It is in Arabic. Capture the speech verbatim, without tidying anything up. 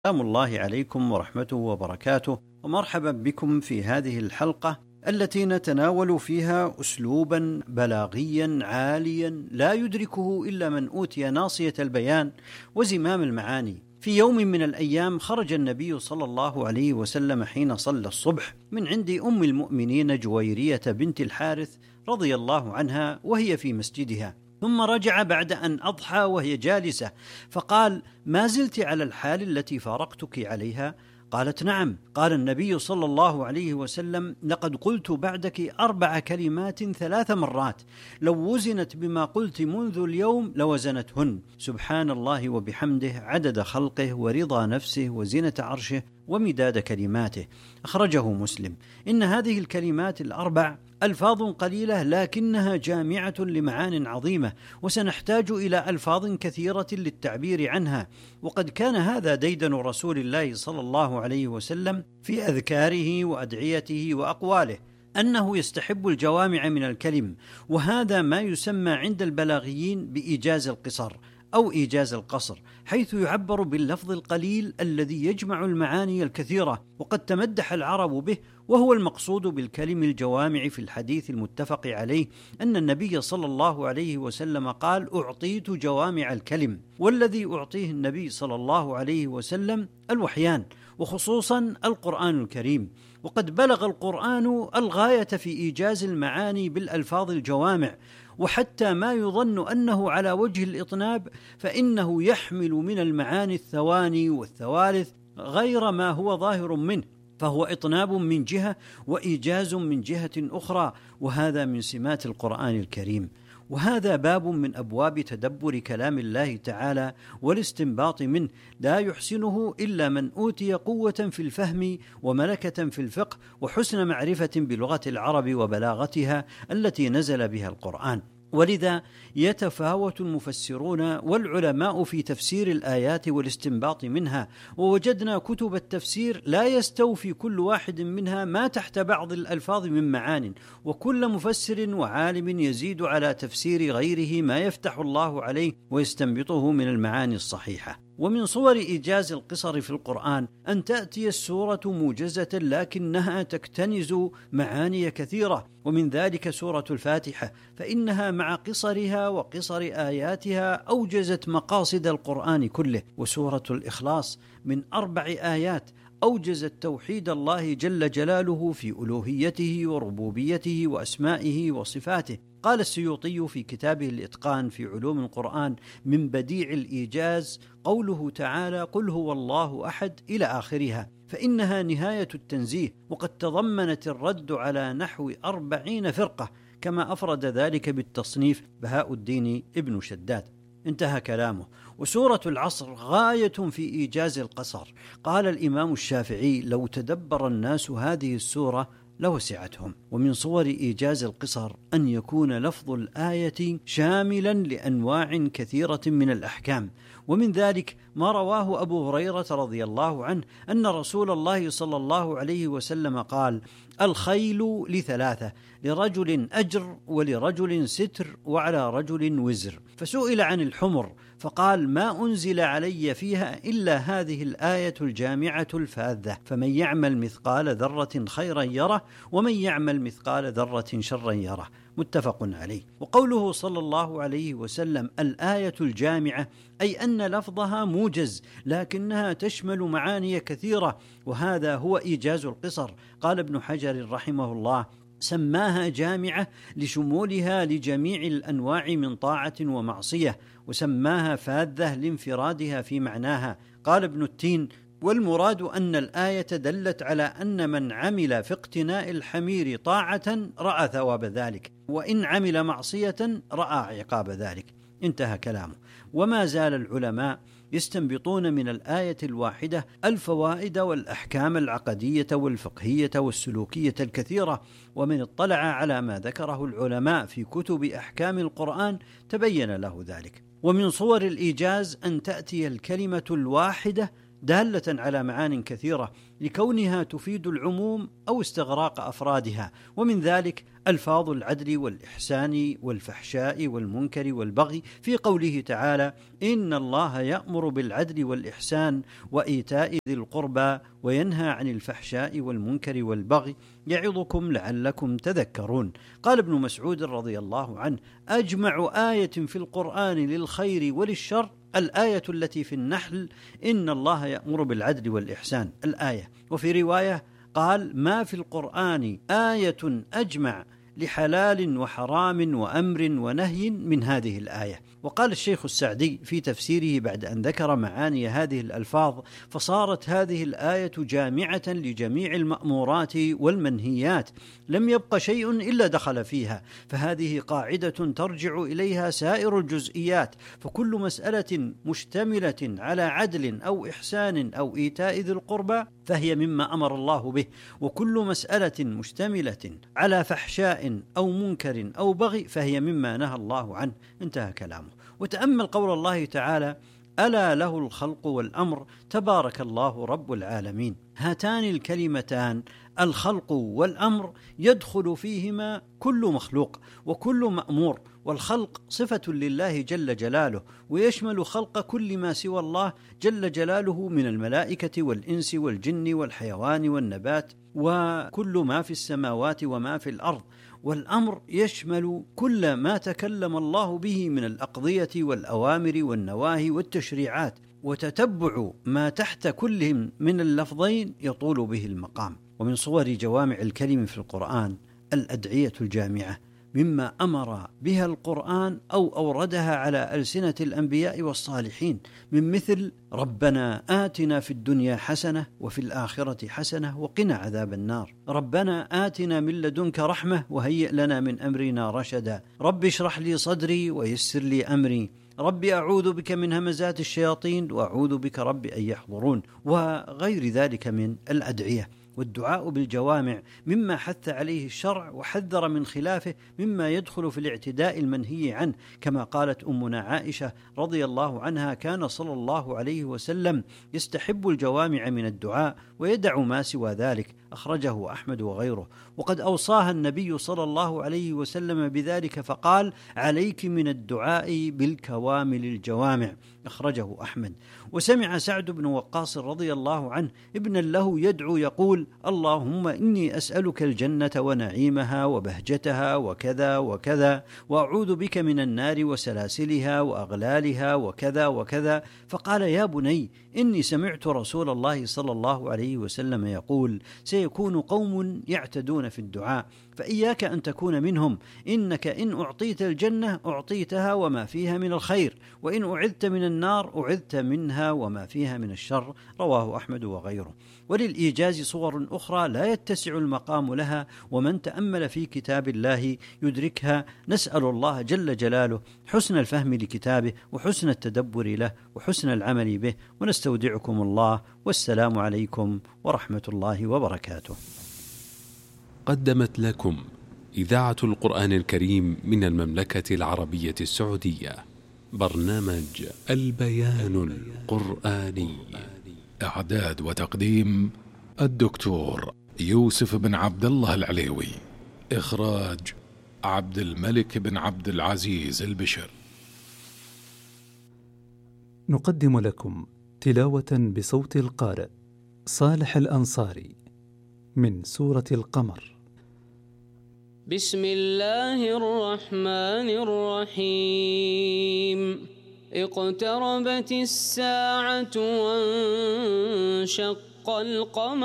سلام الله عليكم ورحمته وبركاته، ومرحبا بكم في هذه الحلقة التي نتناول فيها أسلوبا بلاغيا عاليا لا يدركه إلا من أوتي ناصية البيان وزمام المعاني. في يوم من الأيام خرج النبي صلى الله عليه وسلم حين صلى الصبح من عند أم المؤمنين جويرية بنت الحارث رضي الله عنها وهي في مسجدها، ثم رجع بعد أن أضحى وهي جالسة، فقال: ما زلت على الحال التي فارقتك عليها؟ قالت: نعم. قال النبي صلى الله عليه وسلم: لقد قلت بعدك أربع كلمات ثلاث مرات، لو وزنت بما قلت منذ اليوم لوزنتهن، سبحان الله وبحمده عدد خلقه ورضا نفسه وزنة عرشه ومداد كلماته. أخرجه مسلم. إن هذه الكلمات الأربع ألفاظ قليلة لكنها جامعة لمعان عظيمة، وسنحتاج إلى ألفاظ كثيرة للتعبير عنها، وقد كان هذا ديدن رسول الله صلى الله عليه وسلم في أذكاره وأدعيته وأقواله، أنه يستحب الجوامع من الكلم، وهذا ما يسمى عند البلاغيين بإيجاز القصر أو إيجاز القصر، حيث يعبر باللفظ القليل الذي يجمع المعاني الكثيرة، وقد تمدح العرب به، وهو المقصود بالكلم الجوامع. في الحديث المتفق عليه أن النبي صلى الله عليه وسلم قال: أعطيت جوامع الكلم، والذي أعطيه النبي صلى الله عليه وسلم الوحيان، وخصوصا القرآن الكريم، وقد بلغ القرآن الغاية في إيجاز المعاني بالألفاظ الجوامع، وحتى ما يظن أنه على وجه الإطناب فإنه يحمل من المعاني الثواني والثوالث غير ما هو ظاهر منه، فهو إطناب من جهة وإيجاز من جهة أخرى، وهذا من سمات القرآن الكريم. وهذا باب من أبواب تدبر كلام الله تعالى والاستنباط منه، لا يحسنه إلا من أوتي قوة في الفهم وملكة في الفقه وحسن معرفة بلغة العرب وبلاغتها التي نزل بها القرآن. ولذا يتفاوت المفسرون والعلماء في تفسير الآيات والاستنباط منها، ووجدنا كتب التفسير لا يستوفي كل واحد منها ما تحت بعض الألفاظ من معان، وكل مفسر وعالم يزيد على تفسير غيره ما يفتح الله عليه ويستنبطه من المعاني الصحيحة. ومن صور إيجاز القصر في القرآن أن تأتي السورة موجزة لكنها تكتنز معاني كثيرة، ومن ذلك سورة الفاتحة، فإنها مع قصرها وقصر آياتها أوجزت مقاصد القرآن كله. وسورة الإخلاص من أربع آيات أوجزت توحيد الله جل جلاله في ألوهيته وربوبيته وأسمائه وصفاته. قال السيوطي في كتابه الإتقان في علوم القرآن: من بديع الإيجاز قوله تعالى: قل هو الله أحد إلى آخرها، فإنها نهاية التنزيه، وقد تضمنت الرد على نحو أربعين فرقة، كما أفرد ذلك بالتصنيف بهاء الدين ابن شداد. انتهى كلامه. وسورة العصر غاية في إيجاز القصر. قال الإمام الشافعي: لو تدبر الناس هذه السورة لوسعتهم. ومن صور إيجاز القصر أن يكون لفظ الآية شاملا لأنواع كثيرة من الأحكام، ومن ذلك ما رواه أبو هريرة رضي الله عنه أن رسول الله صلى الله عليه وسلم قال: الخيل لثلاثة، لرجل أجر ولرجل ستر وعلى رجل وزر. فسئل عن الحمر فقال: ما أنزل علي فيها إلا هذه الآية الجامعة الفاذة، فمن يعمل مثقال ذرة خيرا يره ومن يعمل مثقال ذرة شرا يره. متفق عليه. وقوله صلى الله عليه وسلم الآية الجامعة، أي أن لفظها موجز لكنها تشمل معاني كثيرة، وهذا هو إيجاز القصر. قال ابن حجر رحمه الله: سماها جامعة لشمولها لجميع الأنواع من طاعة ومعصية، وسماها فاذة لانفرادها في معناها. قال ابن التين: والمراد أن الآية دلت على أن من عمل في اقتناء الحمير طاعة رأى ثواب ذلك، وإن عمل معصية رأى عقاب ذلك. انتهى كلامه. وما زال العلماء يستنبطون من الآية الواحدة الفوائد والأحكام العقدية والفقهية والسلوكية الكثيرة، ومن اطلع على ما ذكره العلماء في كتب أحكام القرآن تبين له ذلك. ومن صور الإيجاز أن تأتي الكلمة الواحدة دالة على معان كثيرة لكونها تفيد العموم أو استغراق أفرادها، ومن ذلك ألفاظ العدل والإحسان والفحشاء والمنكر والبغي في قوله تعالى: إن الله يأمر بالعدل والإحسان وإيتاء ذي القربى وينهى عن الفحشاء والمنكر والبغي يعظكم لعلكم تذكرون. قال ابن مسعود رضي الله عنه: أجمع آية في القرآن للخير وللشر الآية التي في النحل: إن الله يأمر بالعدل والإحسان، الآية. وفي رواية قال: ما في القرآن آية أجمع لحلال وحرام وأمر ونهي من هذه الآية. وقال الشيخ السعدي في تفسيره بعد أن ذكر معاني هذه الألفاظ: فصارت هذه الآية جامعة لجميع المأمورات والمنهيات، لم يبق شيء إلا دخل فيها، فهذه قاعدة ترجع إليها سائر الجزئيات، فكل مسألة مشتملة على عدل أو إحسان أو إيتاء ذي القربى فهي مما أمر الله به، وكل مسألة مشتملة على فحشاء أو منكر أو بغي فهي مما نهى الله عنه. انتهى كلامه. وتأمل قول الله تعالى: ألا له الخلق والأمر تبارك الله رب العالمين. هاتان الكلمتان الخلق والأمر يدخل فيهما كل مخلوق وكل مأمور، والخلق صفة لله جل جلاله، ويشمل خلق كل ما سوى الله جل جلاله من الملائكة والإنس والجن والحيوان والنبات وكل ما في السماوات وما في الأرض. والأمر يشمل كل ما تكلم الله به من الأقضية والأوامر والنواهي والتشريعات، وتتبع ما تحت كل من اللفظين يطول به المقام. ومن صور جوامع الكلم في القرآن الأدعية الجامعة، مما أمر بها القرآن أو أوردها على ألسنة الأنبياء والصالحين، من مثل: ربنا آتنا في الدنيا حسنة وفي الآخرة حسنة وقنا عذاب النار، ربنا آتنا من لدنك رحمة وهيئ لنا من أمرنا رشدا، رب اشرح لي صدري ويسر لي أمري، ربي أعوذ بك من همزات الشياطين وأعوذ بك رب أن يحضرون، وغير ذلك من الأدعية. والدعاء بالجوامع مما حث عليه الشرع وحذر من خلافه، مما يدخل في الاعتداء المنهي عنه، كما قالت أمنا عائشة رضي الله عنها: كان صلى الله عليه وسلم يستحب الجوامع من الدعاء ويدع ما سوى ذلك، أخرجه أحمد وغيره. وقد أوصاها النبي صلى الله عليه وسلم بذلك فقال: عليك من الدعاء بالكوامل الجوامع، أخرجه أحمد. وسمع سعد بن وقاص رضي الله عنه ابنا له يدعو يقول: اللهم إني أسألك الجنة ونعيمها وبهجتها وكذا وكذا، وأعوذ بك من النار وسلاسلها وأغلالها وكذا وكذا. فقال: يا بني إني سمعت رسول الله صلى الله عليه وسلم يقول: سيكون قوم يعتدون في الدعاء، فإياك أن تكون منهم، إنك إن أعطيت الجنة أعطيتها وما فيها من الخير، وإن أعذت من النار أعذت منها وما فيها من الشر. رواه أحمد وغيره. وللإيجاز صور أخرى لا يتسع المقام لها، ومن تأمل في كتاب الله يدركها. نسأل الله جل جلاله حسن الفهم لكتابه وحسن التدبر له وحسن العمل به، ونستودعكم الله، والسلام عليكم ورحمة الله وبركاته. قدمت لكم إذاعة القرآن الكريم من المملكة العربية السعودية برنامج البيان القرآني. إعداد وتقديم الدكتور يوسف بن عبد الله العليوي. إخراج عبد الملك بن عبد العزيز البشر. نقدم لكم تلاوة بصوت القارئ صالح الأنصاري من سورة القمر. بسم الله الرحمن الرحيم. اقتربت الساعة وانشق القمر